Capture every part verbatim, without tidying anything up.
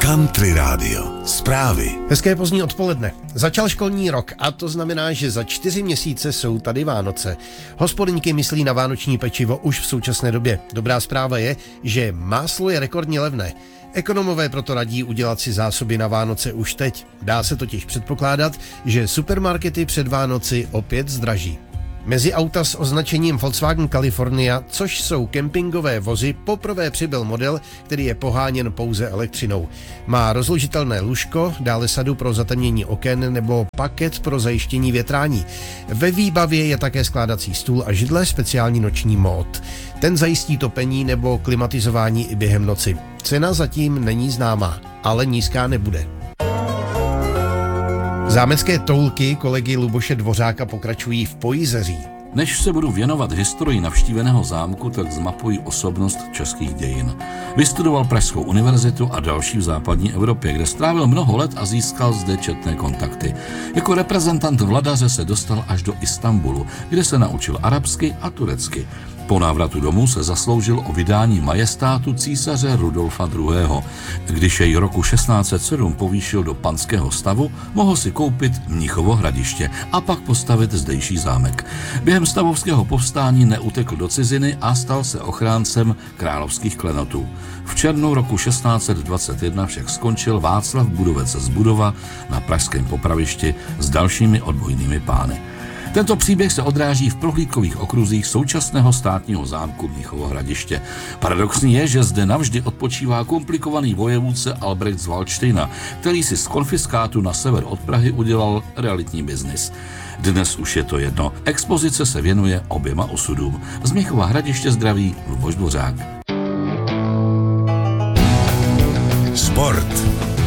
Country Radio. Zprávy. Hezké pozdní odpoledne. Začal školní rok a to znamená, že za čtyři měsíce jsou tady Vánoce. Hospodyňky myslí na vánoční pečivo už v současné době. Dobrá zpráva je, že máslo je rekordně levné. Ekonomové proto radí udělat si zásoby na Vánoce už teď. Dá se totiž předpokládat, že supermarkety před Vánoci opět zdraží. Mezi auta s označením Volkswagen California, což jsou kempingové vozy, poprvé přibyl model, který je poháněn pouze elektřinou. Má rozložitelné lůžko, dále sadu pro zatemnění oken nebo paket pro zajištění větrání. Ve výbavě je také skládací stůl a židle, speciální noční mód. Ten zajistí topení nebo klimatizování i během noci. Cena zatím není známá, ale nízká nebude. Zámecké toulky kolegy Luboše Dvořáka pokračují v Pojizeří. Než se budu věnovat historii navštíveného zámku, tak zmapuji osobnost českých dějin. Vystudoval Pražskou univerzitu a další v západní Evropě, kde strávil mnoho let a získal zde četné kontakty. Jako reprezentant vladaře se dostal až do Istanbulu, kde se naučil arabsky a turecky. Po návratu domů se zasloužil o vydání majestátu císaře Rudolfa druhého. Když jej roku šestnáct set sedm povýšil do panského stavu, mohl si koupit Mnichovo Hradiště a pak postavit zdejší zámek. Během stavovského povstání neutekl do ciziny a stal se ochráncem královských klenotů. V červnu roku šestnáct set dvacet jedna však skončil Václav Budovec z Budova na pražském popravišti s dalšími odbojnými pány. Tento příběh se odráží v prohlídkových okruzích současného státního zámku Mnichovo Hradiště. Paradoxní je, že zde navždy odpočívá komplikovaný vojevůdce Albrecht z Valdštejna, který si z konfiskátu na sever od Prahy udělal realitní biznis. Dnes už je to jedno. Expozice se věnuje oběma osudům. Z Mnichova Hradiště zdraví Luboš Dvořák. Sport.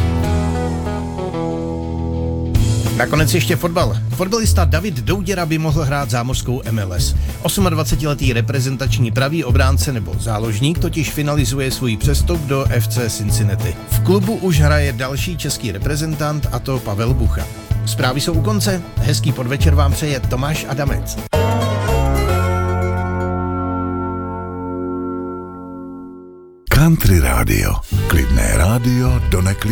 Nakonec ještě fotbal. Fotbalista David Douděra by mohl hrát zámořskou M L S. dvacetiosmiletý reprezentační pravý obránce nebo záložník totiž finalizuje svůj přestup do F C Cincinnati. V klubu už hraje další český reprezentant, a to Pavel Bucha. Zprávy jsou u konce. Hezký podvečer vám přeje Tomáš Adamec. Country Radio. Klidné rádio do neklidné.